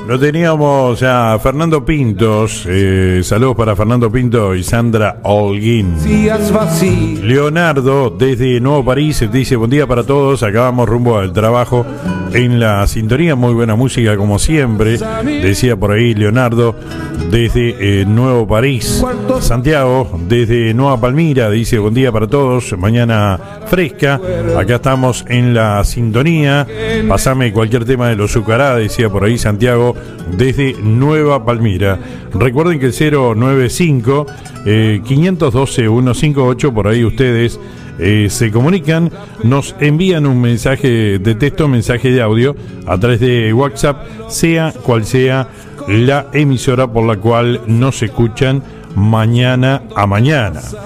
Lo teníamos a Fernando Pintos. Saludos para Fernando Pinto y Sandra Holguín. Leonardo, desde Nuevo París, dice: buen día para todos. Acabamos rumbo al trabajo en la sintonía. Muy buena música, como siempre. Decía por ahí Leonardo, desde Nuevo París. Santiago, desde Nueva Palmira, dice: buen día para todos. Mañana fresca. Acá estamos en la sintonía. Pasame cualquier tema de los Zucará, decía por ahí Santiago, desde Nueva Palmira. Recuerden que el 095 512 158, por ahí ustedes se comunican, nos envían un mensaje de texto, mensaje de audio a través de WhatsApp, sea cual sea la emisora por la cual nos escuchan mañana a mañana.